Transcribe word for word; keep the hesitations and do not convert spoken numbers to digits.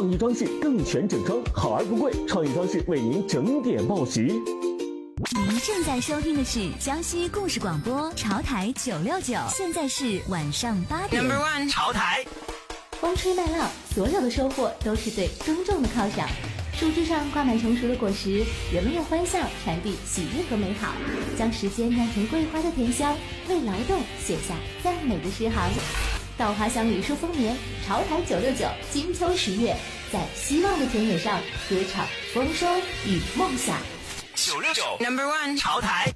创意装饰更全整装，好而不贵。创意装饰为您整点报时。 您正在收听的是江西故事广播潮台九六九，现在是晚上八点。 Number one， 潮台。 风吹麦浪，所有的收获都是对耕种的犒赏。树枝上挂满成熟的果实，人们用欢笑传递喜悦和美好，将时间酿成桂花的甜香，为劳动写下赞美的诗行。稻花香里数丰年，潮台九六九，金秋十月，在希望的田野上歌唱丰收与梦想。 九六九 Number one， 潮台。